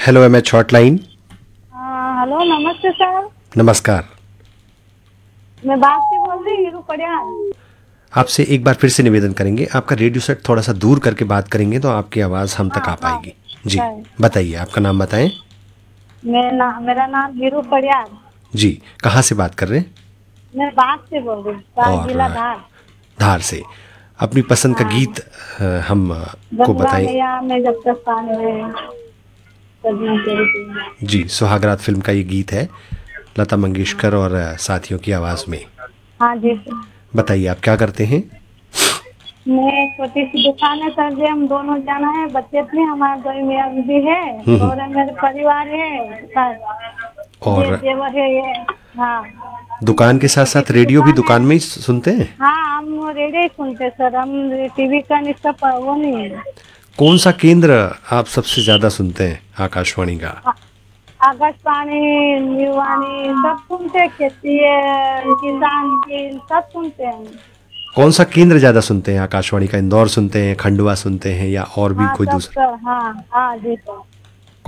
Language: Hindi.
Hello MH hotline. हाँ, हेलो नमस्ते सर। नमस्कार। मैं बात से बोल रही हीरू पड़ियाल। आपसे एक बार फिर से निवेदन करेंगे, आपका रेडियो सेट थोड़ा सा दूर करके बात करेंगे तो आपकी आवाज़ हम तक हाँ आ हाँ पाएगी। जी, सर। बताइए आपका नाम बताएं। मेरा नाम हीरू पड़ियाल। जी, कहाँ से बात कर रहे हैं? मैं बात से बोल रही हूँ, धार और जिला धार। धार से। अपनी पसंद का हाँ, गीत हम को गंगा बताएं। मैया में जब तक पानी है सजना तेरी दुनिया। जी, सुहागरात फिल्म का ये गीत है, लता मंगेशकर और साथियों की आवाज़ में। हाँ जी सर। बताइए आप क्या करते हैं? मैं छोटी सी दुकान है सर जी, हम दोनों जाना है, बच्चे थे हमारे, दो मियाँ भी है और मेरे परिवार है सर। ये और देवर है ये। हाँ, दुकान के साथ छोटी साथ सी रेडियो भी दुकान है। दुकान में ही सुनते हैं? हाँ, हम रेडियो ही सुनते सर, हम टीवी का इसका वो नहीं है। कौन सा केंद्र आप सबसे ज़्यादा सुनते हैं आकाशवाणी का? आकाशवाणी, न्यूवाणी सब सुनते हैं, खेती है, किसान की सब सुनते हैं। कौन सा केंद्र ज़्यादा सुनते हैं आकाशवाणी का? इंदौर सुनते हैं, खंडवा सुनते हैं या और भी हाँ कोई सब दूसरा? सर, हाँ हाँ जी सर।